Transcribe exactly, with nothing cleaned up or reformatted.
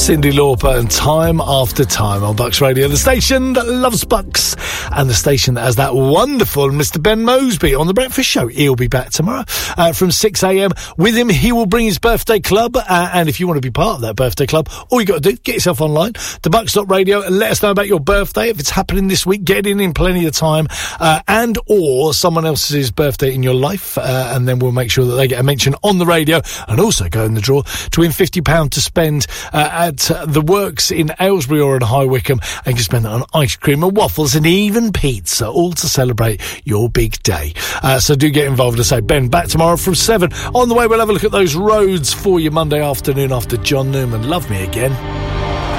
Cyndi Lauper and Time After Time on Bucks Radio, the station that loves Bucks and the station that has that wonderful Mister Ben Mosby on The Breakfast Show. He'll be back tomorrow uh, from six a.m. With him, he will bring his birthday club, uh, and if you want to be part of that birthday club, all you got to do, get yourself online to bucks dot radio and let us know about your birthday. If it's happening this week, get in in plenty of time, uh, and or someone else's birthday in your life, uh, and then we'll make sure that they get a mention on the radio, and also go in the draw to win fifty pounds to spend uh, at uh, the Works in Aylesbury or in High Wycombe, and you can spend that on ice cream and waffles and even pizza, all to celebrate your big day. Uh, so do get involved. I say, Ben, back tomorrow from seven. On the way, we'll have a look at those roads for you Monday afternoon after John Newman. Love Me Again.